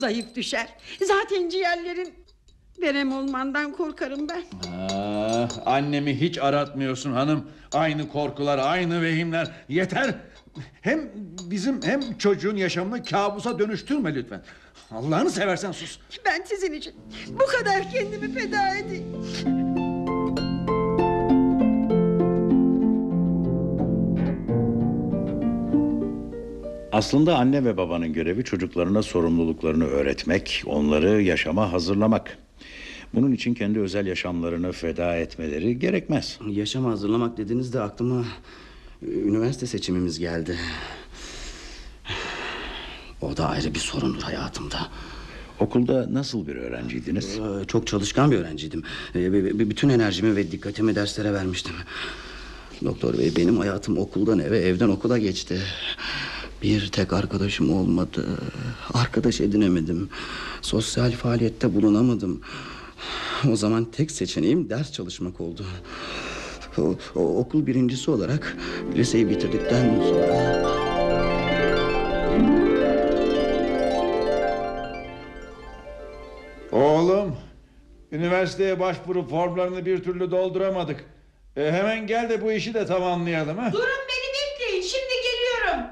zayıf düşer. Zaten ciğerlerin verem olmandan korkarım ben. Annemi hiç aratmıyorsun hanım. Aynı korkular, aynı vehimler. Yeter. Hem bizim hem çocuğun yaşamını kabusa dönüştürme lütfen. Allah'ını seversen sus. Ben sizin için bu kadar kendimi feda edeyim. Aslında anne ve babanın görevi çocuklarına sorumluluklarını öğretmek, onları yaşama hazırlamak. Bunun için kendi özel yaşamlarını feda etmeleri gerekmez. Yaşama hazırlamak dediğinizde aklıma üniversite seçimimiz geldi. O da ayrı bir sorundur hayatımda. Okulda nasıl bir öğrenciydiniz? Çok çalışkan bir öğrenciydim. Bütün enerjimi ve dikkatimi derslere vermiştim. Doktor bey, benim hayatım okuldan eve, evden okula geçti. Bir tek arkadaşım olmadı. Arkadaş edinemedim. Sosyal faaliyette bulunamadım. O zaman tek seçeneğim ders çalışmak oldu. Okul birincisi olarak liseyi bitirdikten sonra... Oğlum, üniversiteye başvuru formlarını bir türlü dolduramadık. Hemen gel de bu işi de tamamlayalım ha. Durun, beni bekleyin, şimdi geliyorum.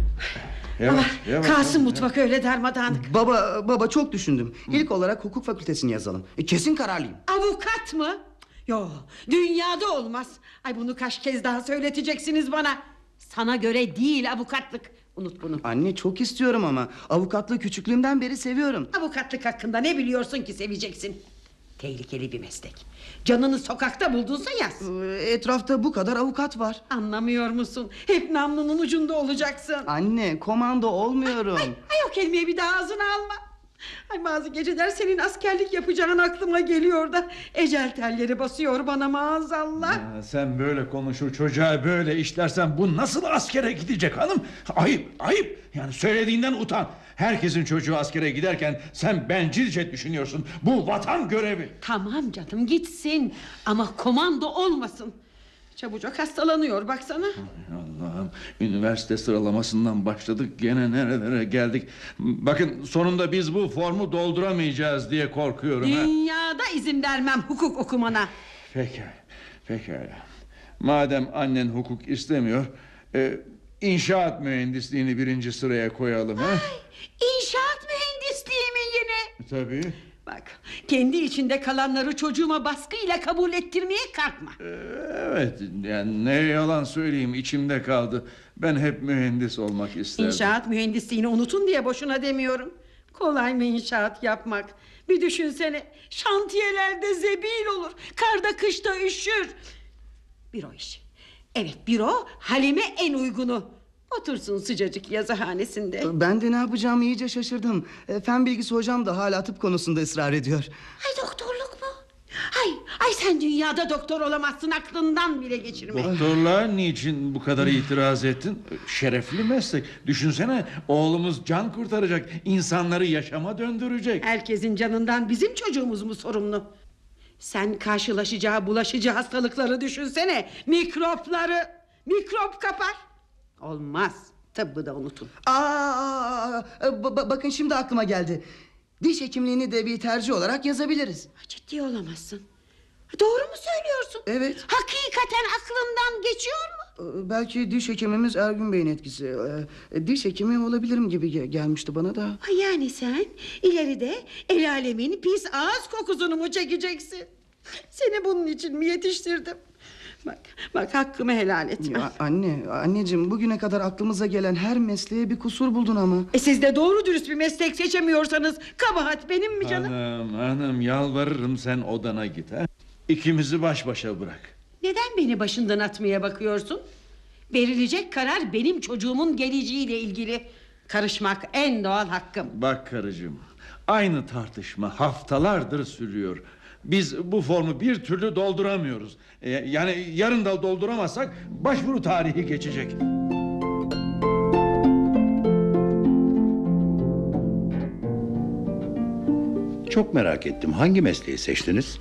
Yavaş, Kalsın mutfak öyle darmadağınık. Baba çok düşündüm. İlk olarak hukuk fakültesini yazalım. Kesin kararlıyım. Avukat mı? Yo, dünyada olmaz. Ay, bunu kaç kez daha söyleteceksiniz bana. Sana göre değil avukatlık. Unut bunu. Anne, çok istiyorum ama avukatlığı küçüklüğümden beri seviyorum. Avukatlık hakkında ne biliyorsun ki seveceksin? Tehlikeli bir meslek. Canını sokakta buldunsa yaz. Etrafta bu kadar avukat var. Anlamıyor musun? Hep namlunun ucunda olacaksın. Anne, komando olmuyorum. Ay, o kelimeyi bir daha ağzına alma. Ay, bazı geceler senin askerlik yapacağın aklıma geliyor da ecel telleri basıyor bana maazallah. Sen böyle konuşur, çocuğa böyle işlersen bu nasıl askere gidecek hanım? Ayıp, ayıp. Yani söylediğinden utan. Herkesin çocuğu askere giderken sen bencilce düşünüyorsun. Bu vatan görevi. Tamam canım, gitsin ama komando olmasın. Çabucak hastalanıyor baksana. Allah'ım, üniversite sıralamasından başladık, gene nerelere geldik. Bakın, sonunda biz bu formu dolduramayacağız diye korkuyorum. Dünyada izin vermem hukuk okumana. Pekala. Madem annen hukuk istemiyor, inşaat mühendisliğini birinci sıraya koyalım. Ay, inşaat mühendisliği mi yine? Tabii. Bak, kendi içinde kalanları çocuğuma baskıyla kabul ettirmeye kalkma. Evet, yani ne yalan söyleyeyim, içimde kaldı. Ben hep mühendis olmak isterdim. İnşaat mühendisliğini unutun diye boşuna demiyorum. Kolay mı inşaat yapmak? Bir düşünsene, şantiyelerde zebil olur, karda kışta üşür. Büro işi. Evet, büro Halime en uygunu. Otursun sıcacık yazıhanesinde. Ben de ne yapacağımı iyice şaşırdım. Fen bilgisi hocam da hala tıp konusunda ısrar ediyor. Ay, doktorluk mu? Ay sen dünyada doktor olamazsın, aklından bile geçirme. Doktorluğa niçin bu kadar itiraz ettin? Şerefli meslek. Düşünsene, oğlumuz can kurtaracak, insanları yaşama döndürecek. Herkesin canından bizim çocuğumuz mu sorumlu? Sen karşılaşacağı, bulaşacağı hastalıkları düşünsene. Mikropları. Mikrop kapar. Olmaz. Tıbbı da unutun. Bakın şimdi aklıma geldi. Diş hekimliğini de bir tercih olarak yazabiliriz. Ciddi olamazsın. Doğru mu söylüyorsun? Evet. Hakikaten aklından geçiyor mu? Belki diş hekimimiz Ergün Bey'in etkisi. Diş hekimi olabilirim gibi gelmişti bana da. Yani sen ileride el alemin pis ağız kokusunu mu çekeceksin? Seni bunun için mi yetiştirdim? Bak hakkımı helal et. Ya anneciğim, bugüne kadar aklımıza gelen her mesleğe bir kusur buldun ama. Siz de doğru dürüst bir meslek seçemiyorsanız kabahat benim mi canım? Hanım, yalvarırım, sen odana git. İkimizi baş başa bırak. Neden beni başından atmaya bakıyorsun? Verilecek karar benim çocuğumun geleceğiyle ilgili. Karışmak en doğal hakkım. Bak karıcığım, aynı tartışma haftalardır sürüyor. Biz bu formu bir türlü dolduramıyoruz. Yani yarın da dolduramazsak başvuru tarihi geçecek. Çok merak ettim. Hangi mesleği seçtiniz?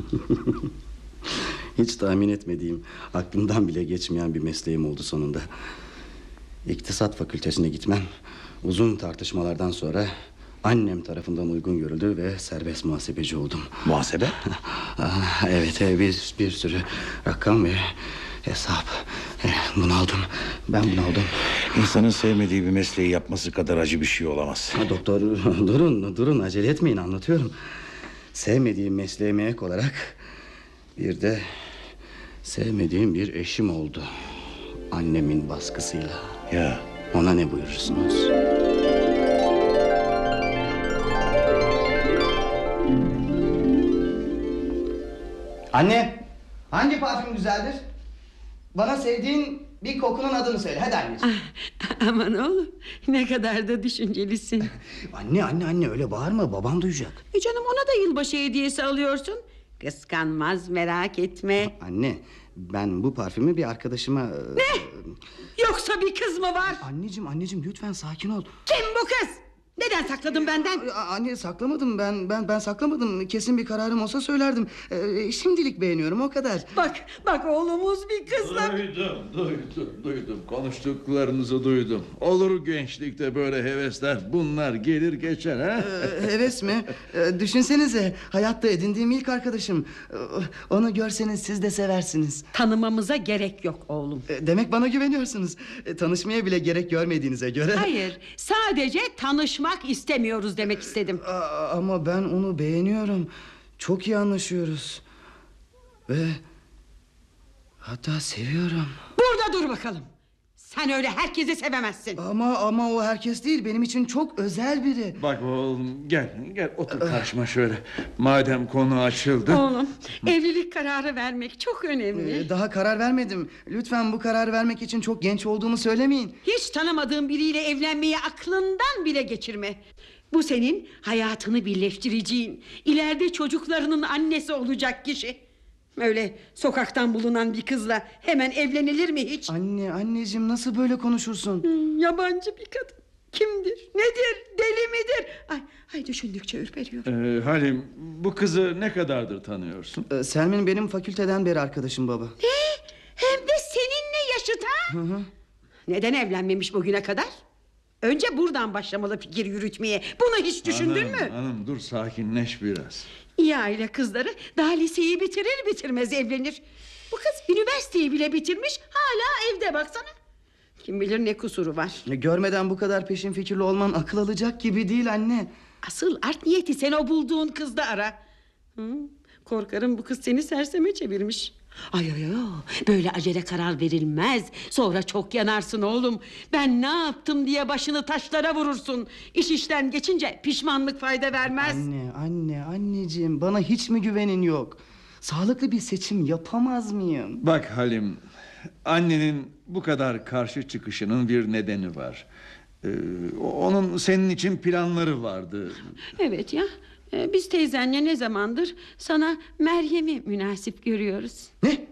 Hiç tahmin etmediğim, aklımdan bile geçmeyen bir mesleğim oldu sonunda. İktisat fakültesine gitmem uzun tartışmalardan sonra Annem tarafından uygun görüldü ve serbest muhasebeci oldum. Muhasebe? Evet, bir sürü rakam ve hesap. Bunaldım. Ben bunaldım. İnsanın sevmediği bir mesleği yapması kadar acı bir şey olamaz. Doktor, durun acele etmeyin, anlatıyorum. Sevmediğim mesleğime ek olarak bir de sevmediğim bir eşim oldu. Annemin baskısıyla. Ya. Ona ne buyurursunuz? Anne, hangi parfüm güzeldir? Bana sevdiğin bir kokunun adını söyle. Hadi anneciğim. Aman oğlum, ne kadar da düşüncelisin. Anne öyle bağırma, babam duyacak. Canım, ona da yılbaşı hediyesi alıyorsun. Kıskanmaz, merak etme. Anne, ben bu parfümü bir arkadaşıma... Ne? Yoksa bir kız mı var? Anneciğim lütfen sakin ol. Kim bu kız? Neden sakladın benden? Anne, saklamadım ben saklamadım. Kesin bir kararım olsa söylerdim. Şimdilik beğeniyorum, o kadar. Bak oğlumuz bir kızla... Duydum. Konuştuklarınızı duydum. Olur gençlikte böyle hevesler. Bunlar gelir geçer ha? Heves mi? Düşünsenize, hayatta edindiğim ilk arkadaşım. Onu görseniz siz de seversiniz. Tanımamıza gerek yok oğlum. Demek bana güveniyorsunuz. Tanışmaya bile gerek görmediğinize göre. Hayır, sadece tanışmak istemiyoruz demek istedim. Ama ben onu beğeniyorum. Çok iyi anlaşıyoruz. Ve hatta seviyorum. Burada dur bakalım. Sen öyle herkesi sevemezsin. Ama o herkes değil, benim için çok özel biri. Bak oğlum, gel otur karşıma şöyle. Madem konu açıldı. Oğlum, evlilik kararı vermek çok önemli. Daha karar vermedim. Lütfen bu kararı vermek için çok genç olduğumu söylemeyin. Hiç tanımadığın biriyle evlenmeyi aklından bile geçirme. Bu senin hayatını birleştireceğin, ileride çocuklarının annesi olacak kişi. Öyle sokaktan bulunan bir kızla hemen evlenilir mi hiç? Anneciğim, nasıl böyle konuşursun? Yabancı bir kadın. Kimdir? Nedir? Deli midir? Ay düşündükçe ürperiyor. Halim, bu kızı ne kadardır tanıyorsun? Selmin benim fakülteden beri arkadaşım baba. Ne? Hem de seninle yaşıt ha? Hı. Neden evlenmemiş bugüne kadar? Önce buradan başlamalı fikir yürütmeye. Bunu hiç düşündün mü? Hanım dur, sakinleş biraz. İyi aile kızları daha liseyi bitirir bitirmez evlenir. Bu kız üniversiteyi bile bitirmiş, hala evde baksana. Kim bilir ne kusuru var. Görmeden bu kadar peşin fikirli olman akıl alacak gibi değil anne. Asıl art niyeti sen o bulduğun kızda ara. Korkarım bu kız seni serseme çevirmiş. Ay böyle acele karar verilmez. Sonra çok yanarsın oğlum. Ben ne yaptım diye başını taşlara vurursun. İş işten geçince pişmanlık fayda vermez. Anneciğim, bana hiç mi güvenin yok? Sağlıklı bir seçim yapamaz mıyım? Bak Halim, annenin bu kadar karşı çıkışının bir nedeni var. Onun senin için planları vardı. Evet ya. Biz teyzenle ne zamandır sana Meryem'i münasip görüyoruz. Ne?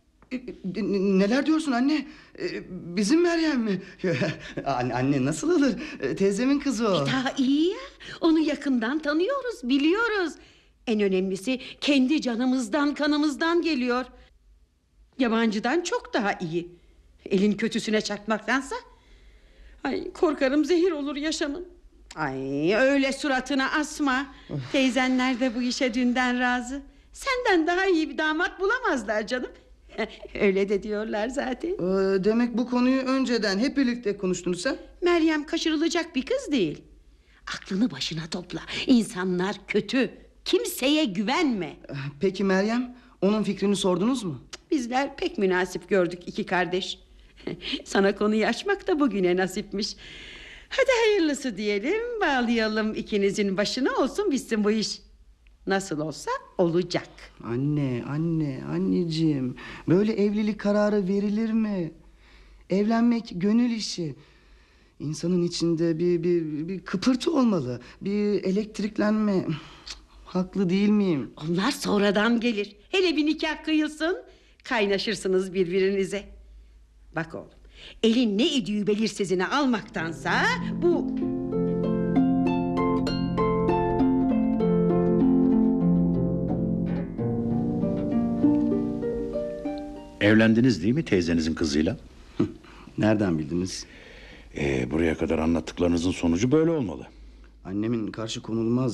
Neler diyorsun anne? Bizim Meryem mi? Anne nasıl olur? Teyzemin kızı o. Daha iyi ya. Onu yakından tanıyoruz, biliyoruz. En önemlisi kendi canımızdan, kanımızdan geliyor. Yabancıdan çok daha iyi. Elin kötüsüne çarpmaktansa. Ay korkarım zehir olur yaşamın. Ay öyle suratına asma. Teyzenler de bu işe dünden razı. Senden daha iyi bir damat bulamazlar canım. Öyle de diyorlar zaten. Demek bu konuyu önceden hep birlikte konuştunuz ha? Meryem kaçırılacak bir kız değil. Aklını başına topla. İnsanlar kötü. Kimseye güvenme. Peki Meryem, onun fikrini sordunuz mu? Bizler pek münasip gördük iki kardeş. Sana konuyu açmak da bugüne nasipmiş. Hadi hayırlısı diyelim, bağlayalım ikinizin başına, olsun bitsin bu iş. Nasıl olsa olacak. Anneciğim, böyle evlilik kararı verilir mi? Evlenmek gönül işi. İnsanın içinde bir kıpırtı olmalı, bir elektriklenme. Haklı değil miyim? Onlar sonradan gelir. Hele bir nikah kıyılsın, kaynaşırsınız birbirinize. Bak oğlum, elin ne idüğü belirsizini almaktansa bu... Evlendiniz değil mi teyzenizin kızıyla? Nereden bildiniz? Buraya kadar anlattıklarınızın sonucu böyle olmalı. Annemin karşı konulmaz